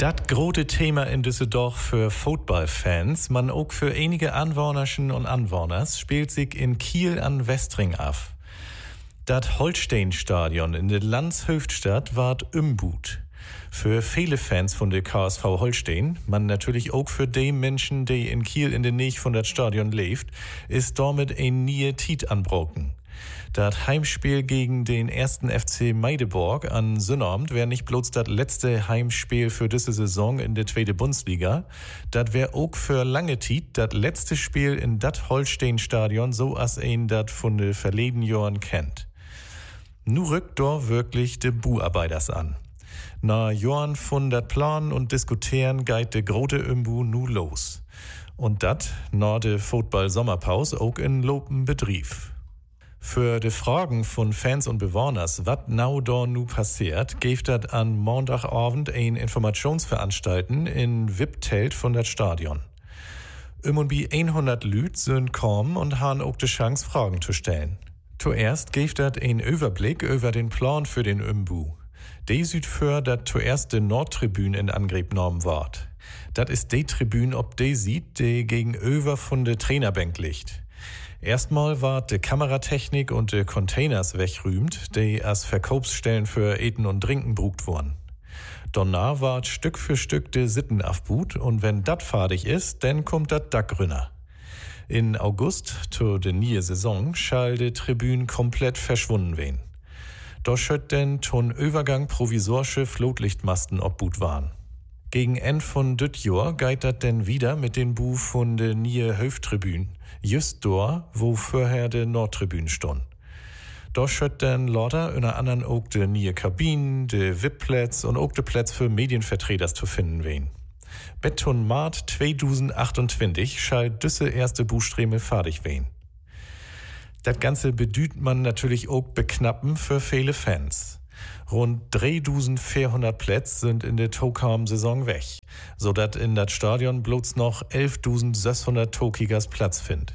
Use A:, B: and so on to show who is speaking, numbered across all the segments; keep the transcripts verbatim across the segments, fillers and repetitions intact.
A: Das große Thema in Düsseldorf für Footballfans, man auch für einige Anwohnerchen und Anwohners, spielt sich in Kiel an Westring af. Das Holstein-Stadion in der Landshöftstadt ward umbut. Für viele Fans von der K S V Holstein, man natürlich auch für die Menschen, die in Kiel in der Nähe von das Stadion lebt, ist damit ein nie Tiet anbrochen. Das Heimspiel gegen den ersten F C Meideborg an Sonnabend wäre nicht bloß das letzte Heimspiel für diese Saison in der zweiten Bundesliga, das wäre auch für lange Tiet das letzte Spiel in das Holstein-Stadion, so als ein das von den verleden Jahren kennt. Nu rückt da wirklich de Buarbeiters an. Na Jahren von dat Plan und Diskutieren geht de grote Umbu nu los. Und dat na de Football-Sommerpause auch in lopen Betrieb. Für die Fragen von Fans und Bewohners, was now da nu passiert, gibt dat an Montagabend ein Informationsveranstalten in V I P-Telt von dat Stadion. Um und bi hundert Lüt sind kommen und haben auch die Chance, Fragen zu stellen. Zuerst gibt dat ein Überblick über den Plan für den Umbu. Die sieht für, dat zuerst die Nordtribüne in Angriff genommen ward. Dat ist die Tribüne, ob die sieht, die gegenüber von der Trainerbank liegt. Erstmal war die Kameratechnik und die Containers wegrühmt, die als Verkaufsstellen für Eten und Trinken brugt wurden. Danach ward Stück für Stück die Sitten afbut und wenn dat fertig ist, dann kommt dat Dack rünner. In August, zu der neue Saison, schall die Tribüne komplett verschwunden wen. Da schött denn ton Übergang provisorische Flutlichtmasten obbut waren. Gegen End von düt Jahr geht dat denn wieder mit den Bu von de neue Höftribüne, just dort, wo vorher de Nordtribüne stund. Da schött denn lauter unter anderem auch de neue Kabinen, de V I P-Plätz und auch de Plätz für Medienvertreters zu finden wen. Beton Mart zweitausendachtundzwanzig schall düsse erste Buchstreme fertig wen. Das Ganze bedüht man natürlich auch beknappen für viele Fans. Rund dreitausendvierhundert Plätze sind in der Tokam-Saison weg, sodass in das Stadion bloß noch elftausendsechshundert Tokigers Platz findet.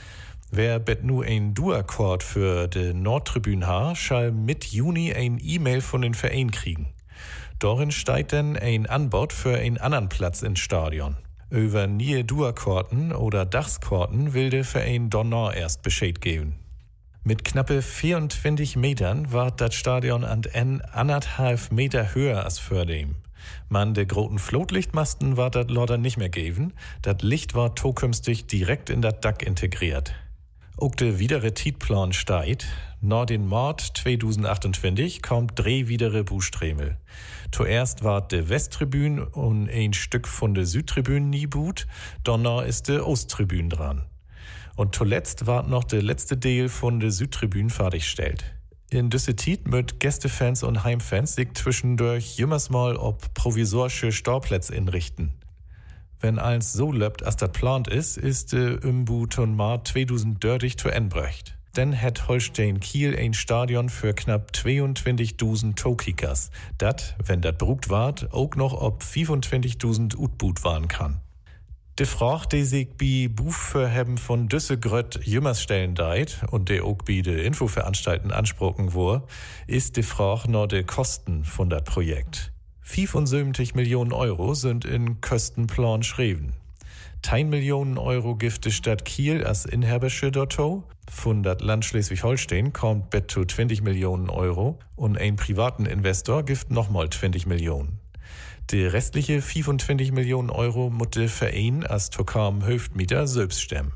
A: Wer bet nu ein Du-Akkord für de Nordtribüne ha, schall mit Juni ein E-Mail von den Verein kriegen. Darin steigt denn ein Anbot für einen anderen Platz ins Stadion. Über nie Du-Akkorden oder Dachskorten will der Verein Donner erst Bescheid geben. Mit knappe vierundzwanzig Metern war das Stadion an en anderthalb Meter höher als für dem. Man de großen Flutlichtmasten war das lauter nicht mehr geben, das Licht war zukünftig direkt in das Dach integriert. Auch der widere Tietplan steigt. Nach den Mord zweitausendachtundzwanzig kommt drei widere Buchstremel. Zuerst war de Westtribüne und ein Stück von der Südtribüne nie but, danach ist de Osttribüne dran. Und zuletzt war noch der letzte Teil von der Südtribüne fertiggestellt. In Düsseldorf mit Gästefans und Heimfans sich zwischendurch jümmers mal ob provisorische Stauplätze inrichten. Wenn alles so läuft, als das plant ist, ist der Umbu ton Mart zweitausenddreißig zu Ende gebracht. Dann hat Holstein Kiel ein Stadion für knapp zweiundzwanzigtausend Tokikers, dat, wenn dat brugt ward, auch noch ob fünfundzwanzigtausend utbut waren kann. Die Frage, die sich bei Buchverheben von Düssegrött jümmers stellen deit und die auch bei de Infoveranstalten ansprochen wurde, ist die Frage nach de Kosten von dat Projekt. fünfundsiebzig Millionen Euro sind in Kostenplan schreiben. zehn Millionen Euro gibt die Stadt Kiel als Inhabersche Dotto. Von dat Land Schleswig-Holstein kommt bet zu zwanzig Millionen Euro und ein privaten Investor gibt nochmal zwanzig Millionen. Die restliche fünfundzwanzig Millionen Euro muss der Verein als Tokam Höftmieter selbst stemmen.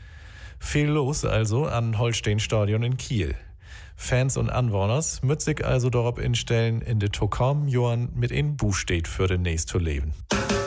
A: Viel los also an Holstein-Stadion in Kiel. Fans und Anwohners müssen sich also darauf instellen, in de Tokam Johann mit in Bu steht für den nächsten Leben.